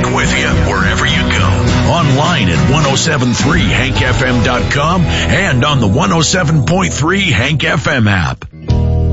We're with you wherever you go. Online at 1073hankfm.com and on the 107.3 Hank FM app.